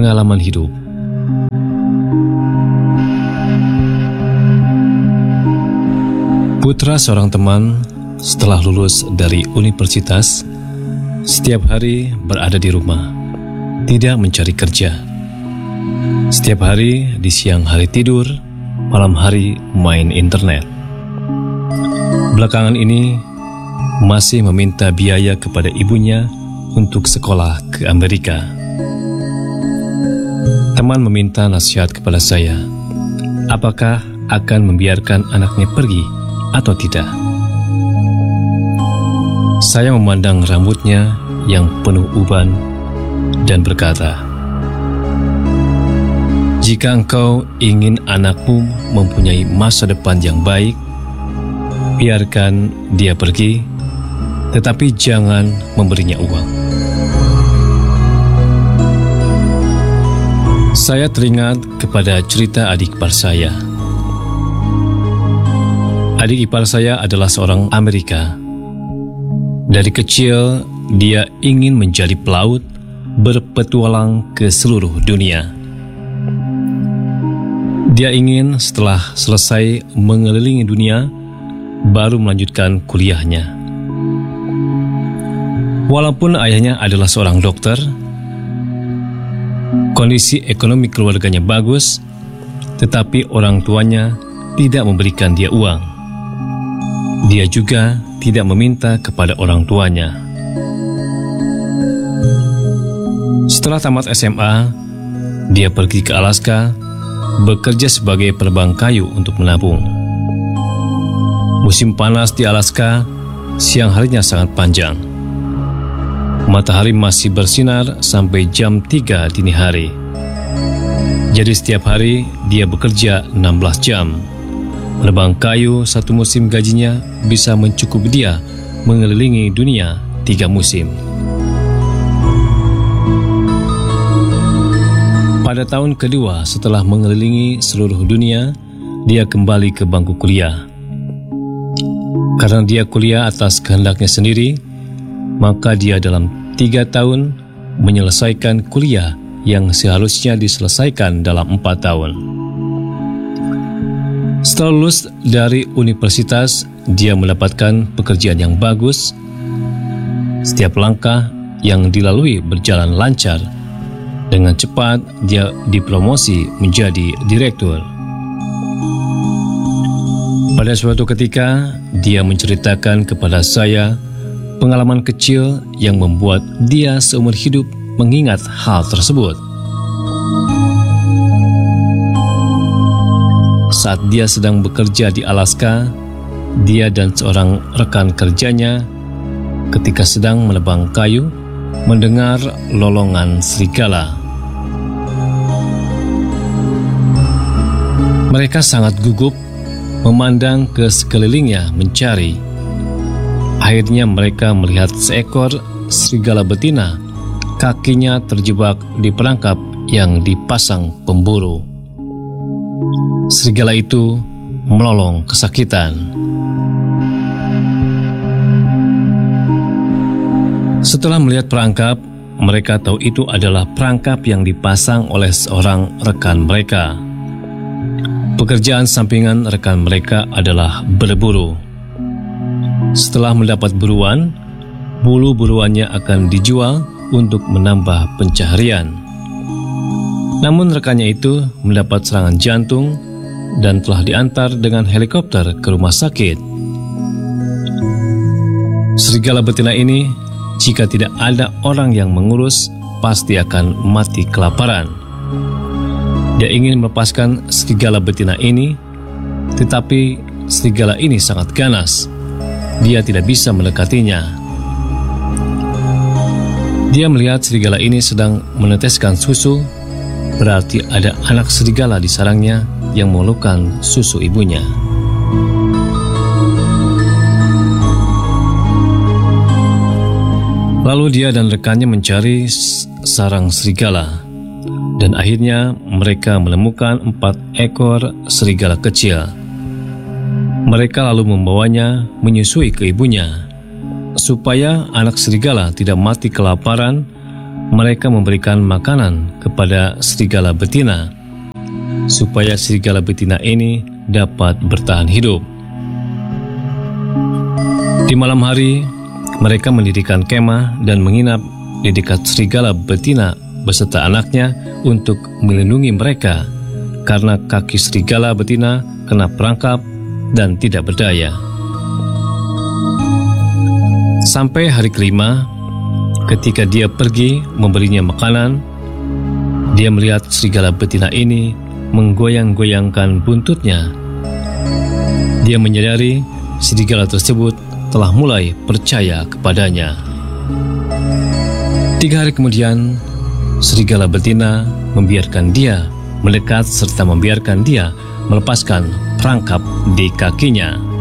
Pengalaman hidup. Putra seorang teman setelah lulus dari universitas, setiap hari berada di rumah, tidak mencari kerja. Setiap hari di siang hari tidur, malam hari main internet. Belakangan ini masih meminta biaya kepada ibunya untuk sekolah ke Amerika. Teman meminta nasihat kepada saya, apakah akan membiarkan anaknya pergi atau tidak. Saya memandang rambutnya yang penuh uban dan berkata, jika engkau ingin anakmu mempunyai masa depan yang baik, biarkan dia pergi, tetapi jangan memberinya uang. Saya teringat kepada cerita adik ipar saya. Adik ipar saya adalah seorang Amerika. Dari kecil, dia ingin menjadi pelaut, berpetualang ke seluruh dunia. Dia ingin setelah selesai mengelilingi dunia, baru melanjutkan kuliahnya. Walaupun ayahnya adalah seorang dokter, kondisi ekonomi keluarganya bagus, tetapi orang tuanya tidak memberikan dia uang. Dia juga tidak meminta kepada orang tuanya. Setelah tamat SMA, dia pergi ke Alaska, bekerja sebagai penebang kayu untuk menabung. Musim panas di Alaska, siang harinya sangat panjang. Matahari masih bersinar sampai jam 3 dini hari. Jadi setiap hari dia bekerja 16 jam. Menebang kayu satu musim gajinya bisa mencukupi dia mengelilingi dunia 3 musim. Pada tahun kedua setelah mengelilingi seluruh dunia, dia kembali ke bangku kuliah. Karena dia kuliah atas kehendaknya sendiri, maka dia dalam 3 tahun menyelesaikan kuliah yang seharusnya diselesaikan dalam 4 tahun. Setelah lulus dari universitas, dia mendapatkan pekerjaan yang bagus. Setiap langkah yang dilalui berjalan lancar. Dengan cepat, dia dipromosi menjadi direktur. Pada suatu ketika, dia menceritakan kepada saya pengalaman kecil yang membuat dia seumur hidup mengingat hal tersebut. Saat dia sedang bekerja di Alaska, dia dan seorang rekan kerjanya ketika sedang menebang kayu mendengar lolongan serigala. Mereka sangat gugup memandang ke sekelilingnya mencari. Akhirnya mereka melihat seekor serigala betina, kakinya terjebak di perangkap yang dipasang pemburu. Serigala itu melolong kesakitan. Setelah melihat perangkap, mereka tahu itu adalah perangkap yang dipasang oleh seorang rekan mereka. Pekerjaan sampingan rekan mereka adalah berburu. Setelah mendapat buruan, bulu buruannya akan dijual untuk menambah pencaharian. Namun rekannya itu mendapat serangan jantung dan telah diantar dengan helikopter ke rumah sakit. Serigala betina ini, jika tidak ada orang yang mengurus, pasti akan mati kelaparan. Dia ingin melepaskan serigala betina ini, tetapi serigala ini sangat ganas. Dia tidak bisa mendekatinya. Dia melihat serigala ini sedang meneteskan susu, berarti ada anak serigala di sarangnya yang mengeluhkan susu ibunya. Lalu dia dan rekannya mencari sarang serigala, dan akhirnya mereka menemukan 4 ekor serigala kecil. Mereka lalu membawanya menyusui ke ibunya. Supaya anak serigala tidak mati kelaparan, mereka memberikan makanan kepada serigala betina, supaya serigala betina ini dapat bertahan hidup. Di malam hari, mereka mendirikan kemah dan menginap di dekat serigala betina beserta anaknya untuk melindungi mereka, karena kaki serigala betina kena perangkap dan tidak berdaya. Sampai hari kelima, ketika dia pergi memberinya makanan, dia melihat serigala betina ini menggoyang-goyangkan buntutnya. Dia menyadari serigala tersebut telah mulai percaya kepadanya. 3 hari kemudian, serigala betina membiarkan dia mendekat serta membiarkan dia melepaskan perangkap di kakinya.